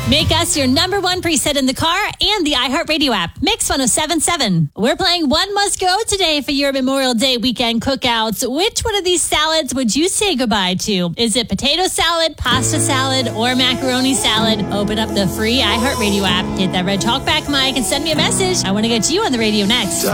Make us your number one preset in the car and the iHeartRadio app. Mix 1077. We're playing One Must Go today for your Memorial Day weekend cookouts. Which one of these salads would you say goodbye to? Is it potato salad, pasta salad, or macaroni salad? Open up the free iHeartRadio app, hit that red talkback mic, and send me a message. I want to get you on the radio next.